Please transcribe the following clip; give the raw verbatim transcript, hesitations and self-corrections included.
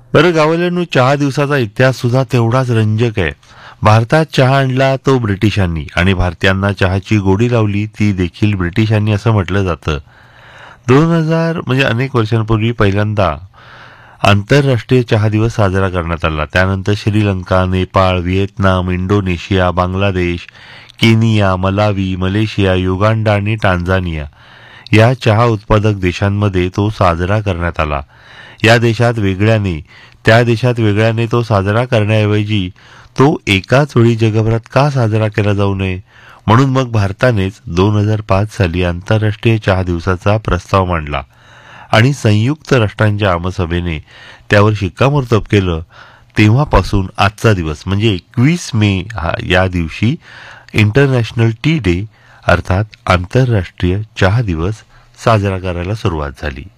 बरं गावल्यांनो, चहा दिवसाचा इतिहास सुद्धा तेवढाच रंजक आहे. भारतात चहा आणला तो ब्रिटिशांनी आणि भारतीयांना चहाची गोडी लावली ती देखील ब्रिटिशांनी असं म्हटलं जातं. दोन हजार म्हणजे अनेक वर्षांपूर्वी पहिल्यांदा आंतरराष्ट्रीय चहा दिवस साजरा करण्यात आला. त्यानंतर Sri Lanka, Nepal, Vietnam, Indonesia, Bangladesh, Kenya, Malawi, Malaysia, Uganda आणि टांझानिया या चहा उत्पादक देशांमध्ये तो साजरा करण्यात आला. या देशात वेगळ्याने त्या देशात वेगळ्याने तो साजरा करण्याऐवजी तो एकाच वेळी जगभरात का साजरा केला जाऊ नये, म्हणून मग भारतानेच दोन हजार पाच साली आंतरराष्ट्रीय चहा दिवसाचा प्रस्ताव मांडला आणि संयुक्त राष्ट्रांच्या आमसभेने त्यावर शिक्कामोर्तब केलं. तेव्हापासून आजचा दिवस म्हणजे एकवीस मे हा या दिवशी इंटरनॅशनल टी डे अर्थात आंतरराष्ट्रीय चहा दिवस साजरा करायला सुरुवात झाली.